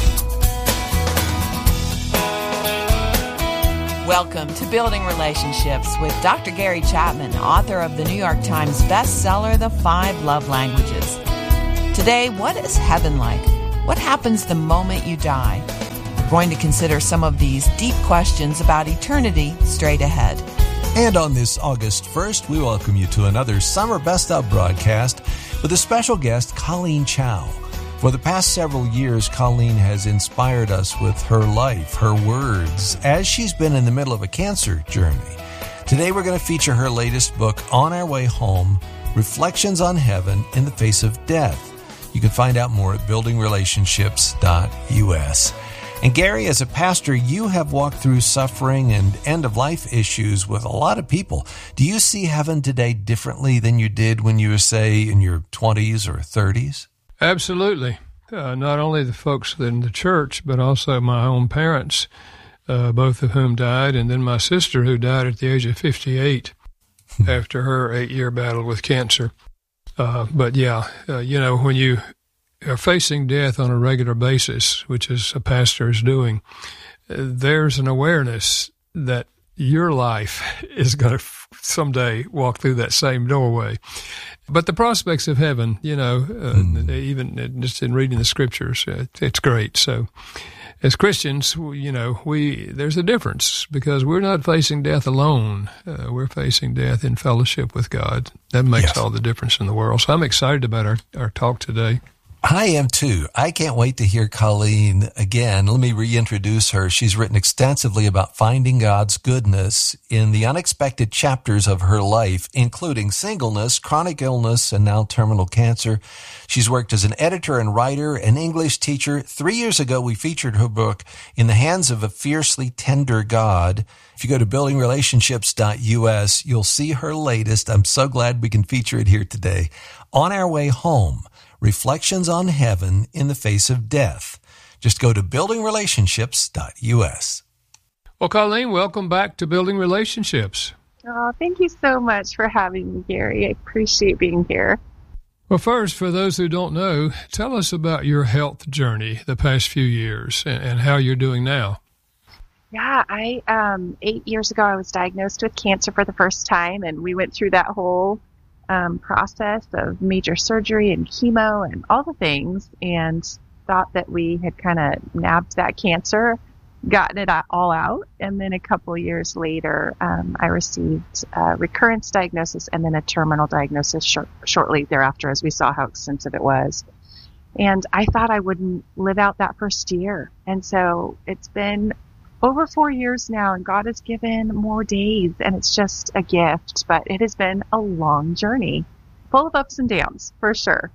Welcome to Building Relationships with Doctor Gary Chapman, author of the New York Times bestseller, The Five Love Languages. Today, what is heaven like? What happens the moment you die? We're going to consider some of these deep questions about eternity straight ahead. And on this August first, we welcome you to another Summer Best Of broadcast with a special guest, Colleen Chow. For the past several years, Colleen has inspired us with her life, her words, as she's been in the middle of a cancer journey. Today, we're going to feature her latest book, On Our Way Home, Reflections on Heaven in the Face of Death. You can find out more at building relationships dot U S. And Gary, as a pastor, you have walked through suffering and end-of-life issues with a lot of people. Do you see heaven today differently than you did when you were, say, in your twenties or thirties? Absolutely. Uh, not only the folks in the church, but also my own parents, uh, both of whom died, and then my sister who died at the age of fifty-eight after her eight-year battle with cancer. Uh, but yeah, uh, you know, when you are facing death on a regular basis, which is a pastor is doing, uh, there's an awareness that your life is going to someday walk through that same doorway. But the prospects of heaven, you know, uh, mm. even just in reading the scriptures, uh, it's great. So as Christians, you know, we there's a difference because we're not facing death alone. Uh, we're facing death in fellowship with God. That makes yes. all the difference in the world. So I'm excited about our, our talk today. I am too. I can't wait to hear Colleen again. Let me reintroduce her. She's written extensively about finding God's goodness in the unexpected chapters of her life, including singleness, chronic illness, and now terminal cancer. She's worked as an editor and writer, an English teacher. Three years ago, we featured her book, In the Hands of a Fiercely Tender God. If you go to building relationships dot U S, you'll see her latest. I'm so glad we can feature it here today. On Our Way Home, Reflections on Heaven in the Face of Death. Just go to building relationships dot U S. Well, Colleen, welcome back to Building Relationships. Oh, thank you so much for having me, Gary. I appreciate being here. Well, first, for those who don't know, tell us about your health journey the past few years and, and how you're doing now. Yeah, I um, eight years ago, I was diagnosed with cancer for the first time, and we went through that whole Um, process of major surgery and chemo and all the things, and thought that we had kind of nabbed that cancer, gotten it all out. And then a couple of years later, um, I received a recurrence diagnosis and then a terminal diagnosis short, shortly thereafter, as we saw how extensive it was. And I thought I wouldn't live out that first year. And so it's been over four years now, and God has given more days, and it's just a gift. But it has been a long journey, full of ups and downs, for sure.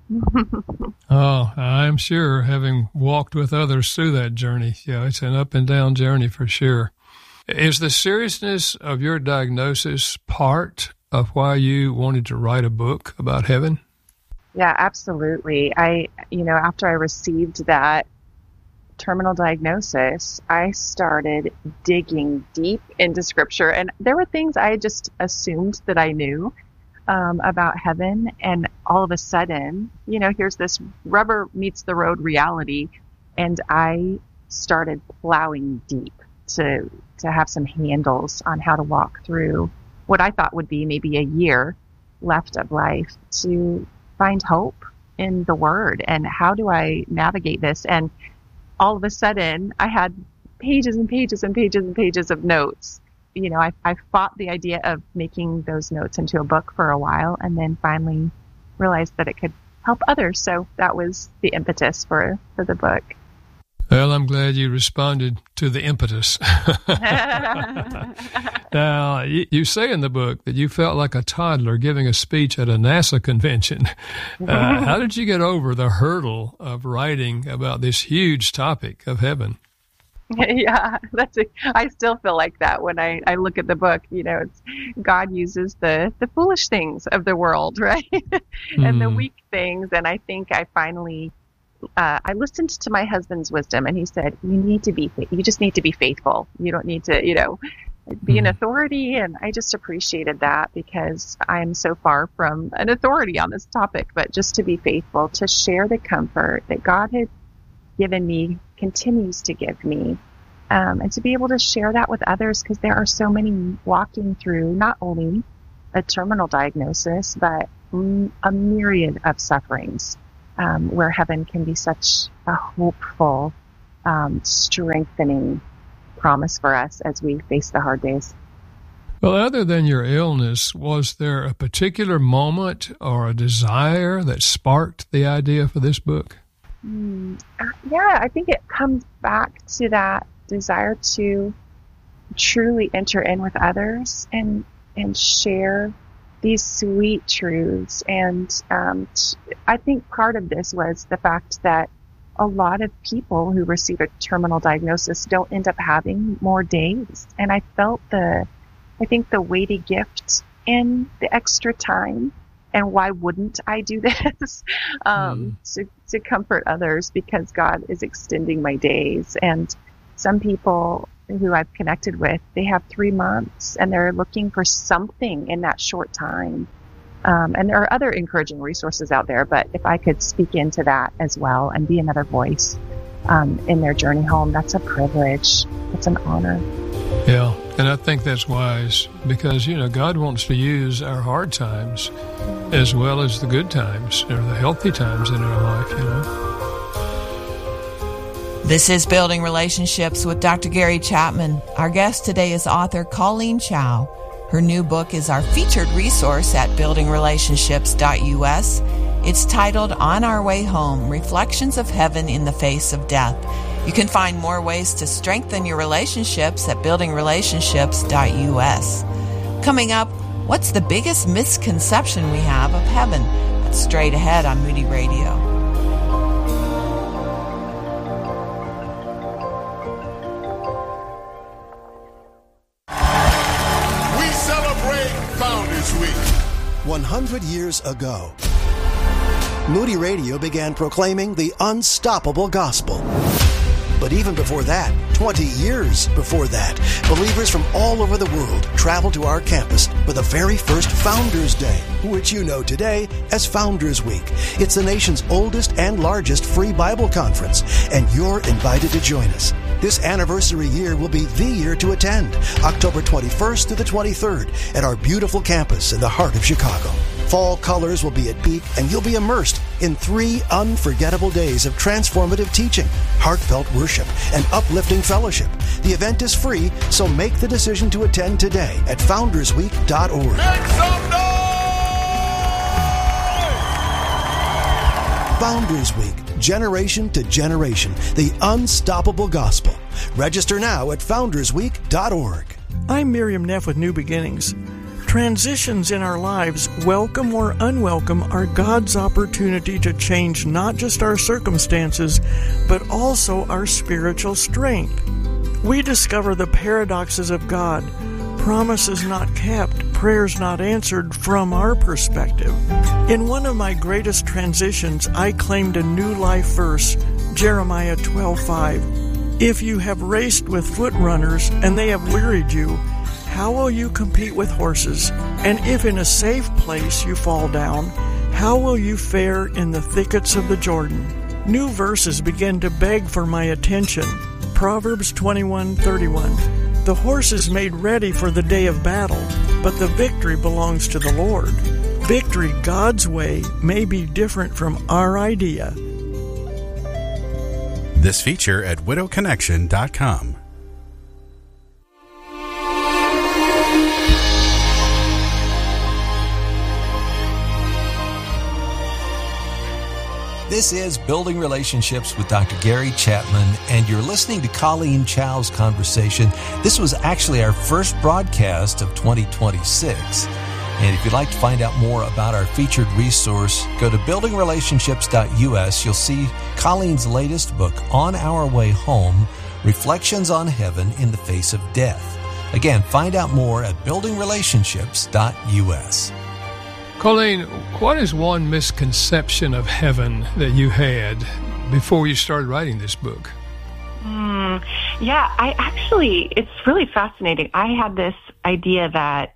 Oh, I'm sure, having walked with others through that journey. Yeah, it's an up and down journey for sure. Is the seriousness of your diagnosis part of why you wanted to write a book about heaven? Yeah, absolutely. I, you know, after I received that terminal diagnosis, I started digging deep into scripture, and there were things I just assumed that I knew um, about heaven, and all of a sudden, you know, here's this rubber meets the road reality, and I started plowing deep to to have some handles on how to walk through what I thought would be maybe a year left of life to find hope in the Word, and how do I navigate this? And all of a sudden, I had pages and pages and pages and pages of notes. You know, I, I fought the idea of making those notes into a book for a while, and then finally realized that it could help others. So that was the impetus for, for the book. Well, I'm glad you responded to the impetus. Now, you, you say in the book that you felt like a toddler giving a speech at a NASA convention. Uh, how did you get over the hurdle of writing about this huge topic of heaven? Yeah, that's a, I still feel like that when I, I look at the book. You know, it's, God uses the, the foolish things of the world, right? and mm. the weak things. And I think I finally... Uh, I listened to my husband's wisdom, and he said, you need to be, you just need to be faithful. You don't need to, you know, be an authority. And I just appreciated that because I'm so far from an authority on this topic, but just to be faithful, to share the comfort that God had given me, continues to give me, um, and to be able to share that with others, because there are so many walking through not only a terminal diagnosis, but a myriad of sufferings, um, where heaven can be such a hopeful, um, strengthening promise for us as we face the hard days. Well, other than your illness, was there a particular moment or a desire that sparked the idea for this book? Mm, uh, yeah, I think it comes back to that desire to truly enter in with others and and share these sweet truths. And um, I think part of this was the fact that a lot of people who receive a terminal diagnosis don't end up having more days. And I felt the, I think the weighty gift in the extra time. And why wouldn't I do this? um, mm. to, to comfort others, because God is extending my days. And some people who I've connected with, they have three months and they're looking for something in that short time. Um, and there are other encouraging resources out there, but if I could speak into that as well and be another voice um, in their journey home, that's a privilege. It's an honor. Yeah, and I think that's wise because, you know, God wants to use our hard times as well as the good times or the healthy times in our life, you know. This is Building Relationships with Doctor Gary Chapman. Our guest today is author Colleen Chow. Her new book is our featured resource at building relationships dot U S. It's titled On Our Way Home, Reflections of Heaven in the Face of Death. You can find more ways to strengthen your relationships at building relationships dot U S. Coming up, what's the biggest misconception we have of heaven? That's straight ahead on Moody Radio. one hundred years ago, Moody Radio began proclaiming the unstoppable gospel. But even before that, twenty years before that, believers from all over the world traveled to our campus for the very first Founders Day, which you know today as Founders Week. It's the nation's oldest and largest free Bible conference, and you're invited to join us. This anniversary year will be the year to attend, October twenty-first to the twenty-third, at our beautiful campus in the heart of Chicago. Fall colors will be at peak, and you'll be immersed in three unforgettable days of transformative teaching, heartfelt worship, and uplifting fellowship. The event is free, so make the decision to attend today at founders week dot org. Make some noise! Founders Week, generation to generation, the unstoppable gospel. Register now at founders week dot org. I'm Miriam Neff with New Beginnings. Transitions in our lives, welcome or unwelcome, are God's opportunity to change not just our circumstances, but also our spiritual strength. We discover the paradoxes of God, promises not kept, prayers not answered from our perspective. In one of my greatest transitions, I claimed a new life verse, Jeremiah twelve five. If you have raced with foot runners and they have wearied you, how will you compete with horses? And if in a safe place you fall down, how will you fare in the thickets of the Jordan? New verses begin to beg for my attention. Proverbs twenty-one thirty-one. The horse is made ready for the day of battle, but the victory belongs to the Lord. Victory God's way may be different from our idea. This feature at widow connection dot com. This is Building Relationships with Doctor Gary Chapman, and you're listening to Colleen Chow's conversation. This was actually our first broadcast of twenty twenty-six. And if you'd like to find out more about our featured resource, go to building relationships dot U S. You'll see Colleen's latest book, On Our Way Home, Reflections on Heaven in the Face of Death. Again, find out more at building relationships dot U S. Colleen, what is one misconception of heaven that you had before you started writing this book? Mm, Yeah, I actually, it's really fascinating. I had this idea that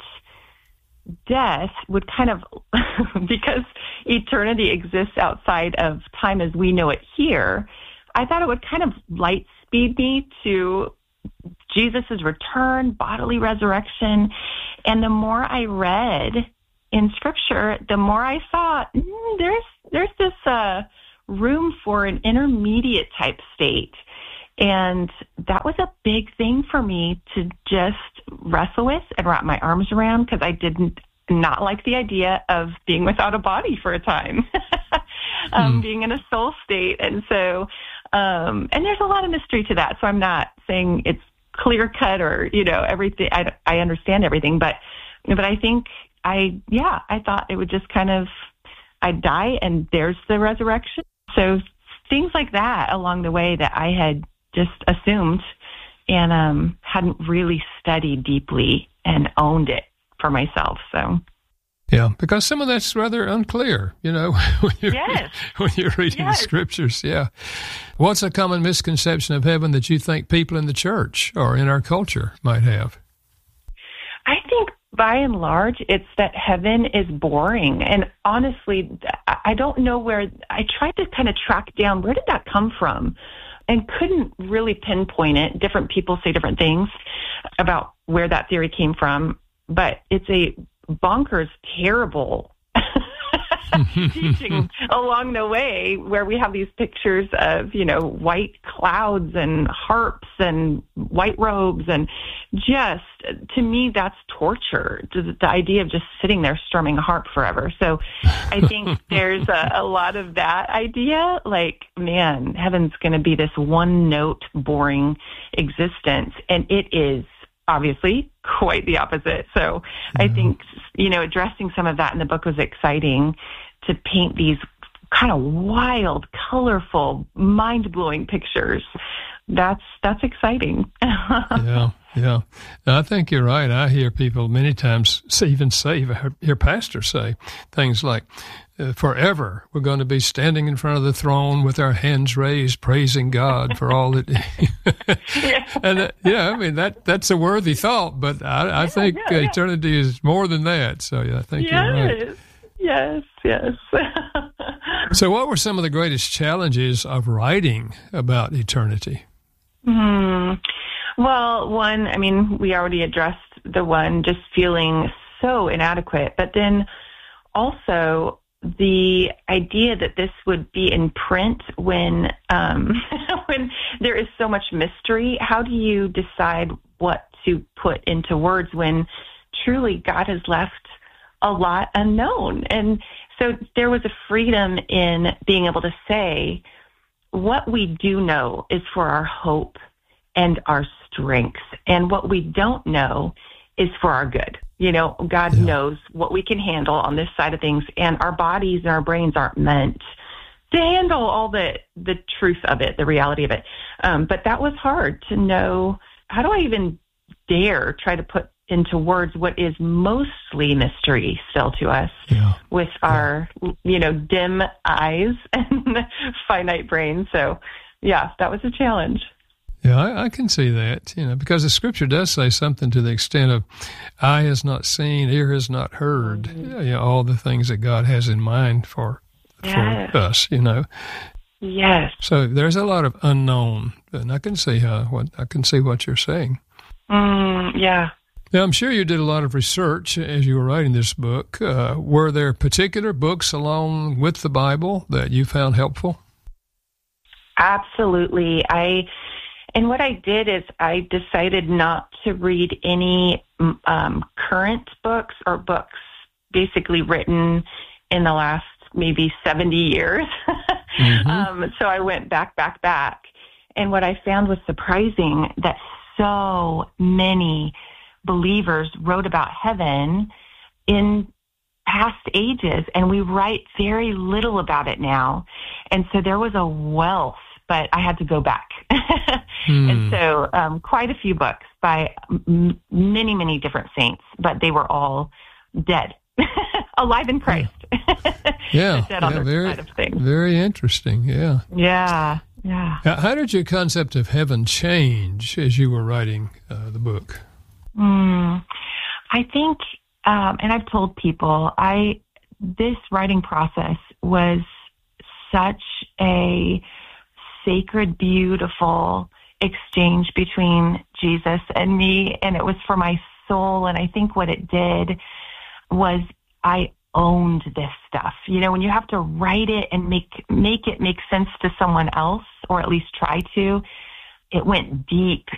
death would kind of, because eternity exists outside of time as we know it here, I thought it would kind of light speed me to Jesus' return, bodily resurrection. And the more I read in Scripture, the more I thought, mm, there's there's this uh, room for an intermediate type state. And that was a big thing for me to just wrestle with and wrap my arms around, because I didn't not like the idea of being without a body for a time, um, mm. being in a soul state. And so, um, and there's a lot of mystery to that. So I'm not saying it's clear cut or, you know, everything. I, I understand everything, but, but I think I, yeah, I thought it would just kind of, I'd die and there's the resurrection. So things like that along the way that I had just assumed and um, hadn't really studied deeply and owned it for myself. So, yeah, because some of that's rather unclear, you know, when you're, yes. when you're reading yes. the Scriptures. Yeah. What's a common misconception of heaven that you think people in the church or in our culture might have? I think by and large, it's that heaven is boring. And honestly, I don't know where, I tried to kind of track down, where did that come from? And couldn't really pinpoint it. Different people say different things about where that theory came from, but it's a bonkers, terrible teaching along the way, where we have these pictures of, you know, white clouds and harps and white robes, and just, to me, that's torture. The, the idea of just sitting there strumming a harp forever. So I think there's a, a lot of that idea, like, man, heaven's going to be this one note, boring existence. And it is obviously quite the opposite. So yeah. I think, you know, addressing some of that in the book was exciting, to paint these kind of wild, colorful, mind-blowing pictures. That's that's exciting. yeah, yeah. I think you're right. I hear people many times say, even say, hear pastors say things like, uh, forever we're going to be standing in front of the throne with our hands raised, praising God for all that. yeah. And uh, yeah, I mean, that that's a worthy thought, but I, I yeah, think yeah, yeah. eternity is more than that. So yeah, I think yes. you're right. Yes, yes. So what were some of the greatest challenges of writing about eternity? Hmm. Well, one, I mean, we already addressed the one, just feeling so inadequate, but then also the idea that this would be in print when um, when there is so much mystery. How do you decide what to put into words when truly God has left a lot unknown? And so there was a freedom in being able to say, what we do know is for our hope and our strength, and what we don't know is for our good. You know, God yeah. knows what we can handle on this side of things, and our bodies and our brains aren't meant to handle all the, the truth of it, the reality of it. Um, but that was hard to know. How do I even dare try to put into words what is mostly mystery still to us yeah. with our, you know, dim eyes and finite brains. So, yeah, that was a challenge. Yeah, I, I can see that, you know, because the Scripture does say something to the extent of eye has not seen, ear has not heard, mm-hmm. you know, all the things that God has in mind for, yes. for us, you know. Yes. So there's a lot of unknown, and I can see how what I can see what you're saying. Mm, yeah. Now, I'm sure you did a lot of research as you were writing this book. Uh, were there particular books along with the Bible that you found helpful? Absolutely. I and what I did is I decided not to read any um, current books or books basically written in the last maybe seventy years. mm-hmm. um, so I went back, back, back. And what I found was surprising, that so many believers wrote about heaven in past ages, and we write very little about it now. And so there was a wealth, but I had to go back. hmm. And so um, quite a few books by m- many, many different saints, but they were all dead, alive in Christ. Yeah, dead on yeah the very, side of things. Very interesting, yeah. Yeah. Yeah. How, how did your concept of heaven change as you were writing uh, the book? Mm, I think, um, and I've told people, I this writing process was such a sacred, beautiful exchange between Jesus and me, and it was for my soul. And I think what it did was I owned this stuff. You know, when you have to write it and make make it make sense to someone else, or at least try to, it went deep